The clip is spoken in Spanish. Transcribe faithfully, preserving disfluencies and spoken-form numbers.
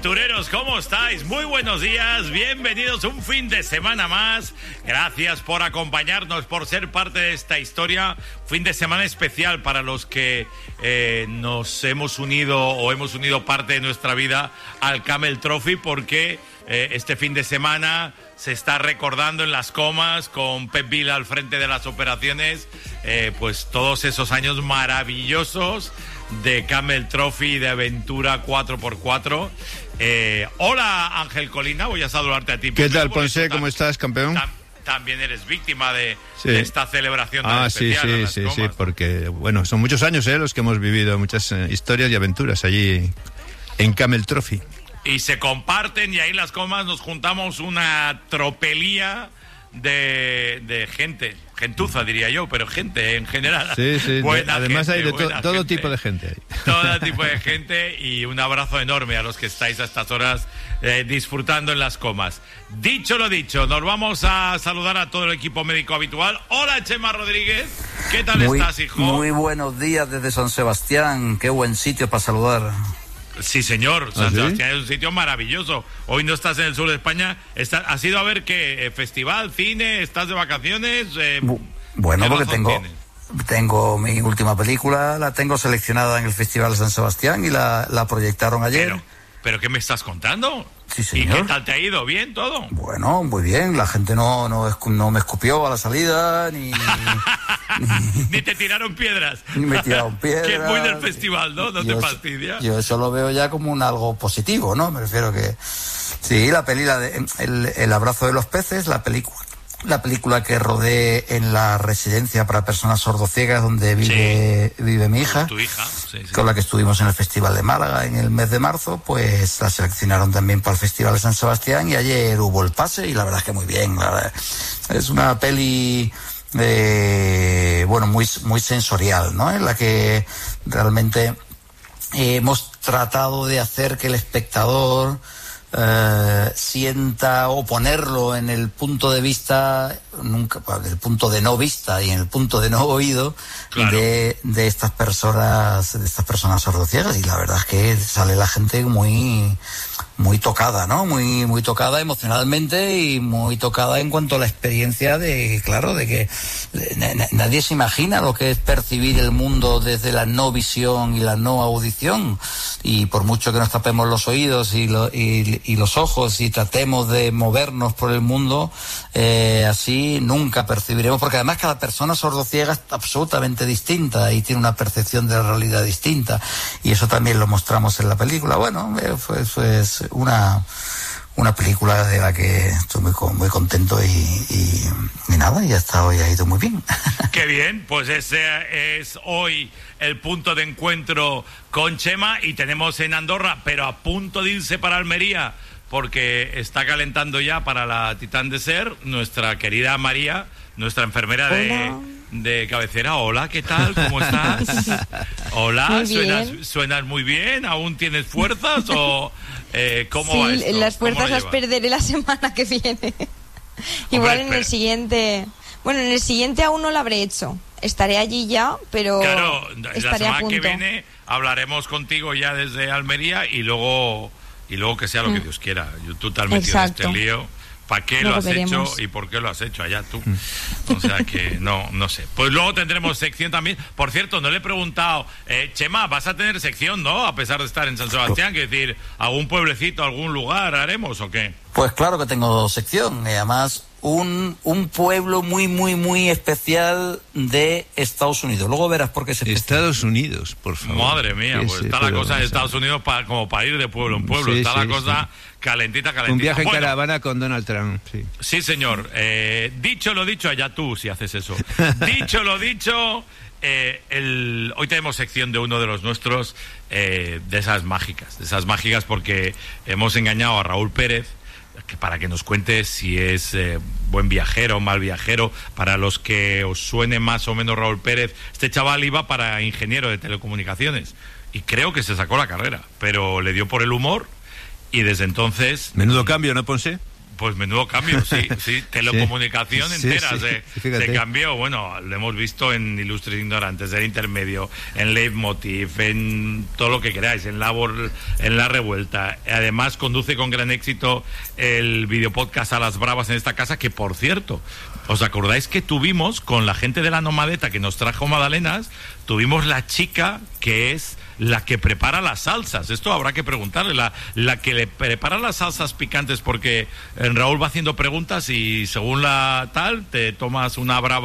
Aventureros, ¿cómo estáis? Muy buenos días, bienvenidos un fin de semana más. Gracias por acompañarnos, por ser parte de esta historia. Fin de semana especial para los que eh, nos hemos unido o hemos unido parte de nuestra vida al Camel Trophy, porque eh, este fin de semana se está recordando en Las Comas, con Pep Vila al frente de las operaciones, eh, pues todos esos años maravillosos de Camel Trophy, de aventura cuatro por cuatro. Eh, hola, Ángel Colina, voy a saludarte a ti. ¿Qué tal, Ponce? ¿Cómo estás, campeón? Tam, también eres víctima de, sí. de esta celebración tan ah, especial. Sí, en Las sí, Comas, sí, ¿no? sí, porque, bueno, son muchos años eh, los que hemos vivido muchas eh, historias y aventuras allí en Camel Trophy. Y se comparten, y ahí en Las Comas nos juntamos una tropelía de, de gente, gentuza diría yo, pero gente en general. Sí, sí, buena además gente, hay de to todo gente, tipo de gente ahí. Todo tipo de gente, y un abrazo enorme a los que estáis a estas horas eh, disfrutando en Las Comas. Dicho lo dicho, nos vamos a saludar a todo el equipo médico habitual. Hola, Chema Rodríguez, ¿qué tal muy, estás, hijo? Muy buenos días desde San Sebastián, qué buen sitio para saludar. Sí, señor, San ¿Ah, sí? Sebastián es un sitio maravilloso. Hoy no estás en el sur de España. Está, ¿has ido a ver qué? Eh, ¿Festival, cine? ¿Estás de vacaciones? Eh, bueno, porque tengo, tienes? tengo mi última película, la tengo seleccionada en el Festival de San Sebastián y la, la proyectaron ayer. Pero, ¿Pero qué me estás contando? Sí, señor. ¿Y qué tal te ha ido? ¿Bien todo? Bueno, muy bien. La gente no, no, no me escupió a la salida, ni... ni, ni te tiraron piedras. Ni me tiraron piedras. Que es muy del festival, ¿no? No yo, te fastidia. Yo eso lo veo ya como un algo positivo, ¿no? Me refiero que... Sí, la peli, la de, el, el abrazo de los peces, la película... La película que rodé en la residencia para personas sordociegas donde vive, sí. vive mi hija, tu hija sí, sí. con la que estuvimos en el Festival de Málaga en el mes de marzo, pues la seleccionaron también para el Festival de San Sebastián y ayer hubo el pase y la verdad es que muy bien. La verdad, es una peli, eh, bueno, muy, muy sensorial, ¿no? En la que realmente eh, hemos tratado de hacer que el espectador Uh, sienta o ponerlo en el punto de vista, nunca, el punto de no vista y en el punto de no oído, claro, de, de estas personas, de estas personas sordociegas, y la verdad es que sale la gente muy, muy tocada, ¿no? Muy, muy tocada emocionalmente y muy tocada en cuanto a la experiencia de, claro, de que nadie se imagina lo que es percibir el mundo desde la no visión y la no audición, y por mucho que nos tapemos los oídos y, lo, y y los ojos y tratemos de movernos por el mundo, eh, así nunca percibiremos, porque además cada persona sordociega es absolutamente distinta y tiene una percepción de la realidad distinta, y eso también lo mostramos en la película. Bueno, eh, fue, fue una una película de la que estoy muy, muy contento y, y, y nada, y hasta hoy ha ido muy bien. Qué bien, pues ese es hoy el punto de encuentro con Chema, y tenemos en Andorra, pero a punto de irse para Almería, porque está calentando ya para la Titán de Ser, nuestra querida María, nuestra enfermera de, de cabecera. Hola, ¿qué tal? ¿Cómo estás? Hola, ¿suenas, ¿suenas muy bien? ¿Aún tienes fuerzas o eh, cómo sí, va esto? Las fuerzas las perderé la semana que viene. Igual en el siguiente... Bueno, en el siguiente aún no lo habré hecho. Estaré allí ya, pero claro, estaré la semana a punto. que viene hablaremos contigo ya desde Almería y luego y luego que sea lo que Dios quiera. Yo, tú te has metido Exacto. en este lío. ¿Para qué Luego lo has veremos. hecho y por qué lo has hecho allá tú? O sea que no, no sé. Pues luego tendremos sección también. Por cierto, no le he preguntado, eh, Chema, vas a tener sección, ¿no? A pesar de estar en San Sebastián, que decir, ¿algún pueblecito, algún lugar haremos o qué? Pues claro que tengo sección, y además un, un pueblo muy, muy, muy especial de Estados Unidos. Luego verás por qué se especial. Estados Unidos, por favor. Madre mía, sí, pues sí, está la cosa en Estados Unidos para, como para ir de pueblo en pueblo. Sí, está sí, la cosa sí. calentita, calentita. Un viaje en bueno, caravana con Donald Trump, sí. Sí, señor. Eh, dicho lo dicho, allá tú si haces eso. Dicho lo dicho, eh, el, hoy tenemos sección de uno de los nuestros, eh, de esas mágicas, de esas mágicas porque hemos engañado a Raúl Pérez, que para que nos cuente si es eh, buen viajero o mal viajero. Para los que os suene más o menos Raúl Pérez, este chaval iba para ingeniero de telecomunicaciones y creo que se sacó la carrera, pero le dio por el humor y desde entonces... Menudo cambio, ¿no, Ponce? Pues menudo cambio, sí, sí, telecomunicación sí, entera sí, se, sí, se cambió. Bueno, lo hemos visto en Ilustres Ignorantes, en Intermedio, en Leitmotiv, en todo lo que queráis, en la, en la Revuelta. Además, conduce con gran éxito el videopodcast A las Bravas en esta casa, que por cierto, ¿os acordáis que tuvimos con la gente de la Nomadeta que nos trajo magdalenas? Tuvimos la chica que es la que prepara las salsas. Esto habrá que preguntarle. La, la que le prepara las salsas picantes, porque Raúl va haciendo preguntas y según la tal, te tomas una brava